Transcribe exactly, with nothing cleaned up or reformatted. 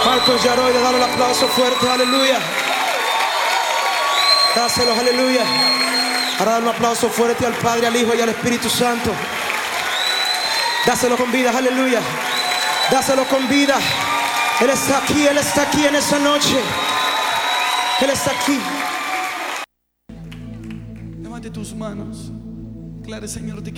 Marcos Yaroide, dale un aplauso fuerte, aleluya. Dáselo, aleluya. Ahora dale un aplauso fuerte al Padre, al Hijo y al Espíritu Santo. Dáselo con vida, aleluya. Dáselo con vida. Él está aquí, Él está aquí en esa noche. Él está aquí. Levante tus manos. Claro, Señor, te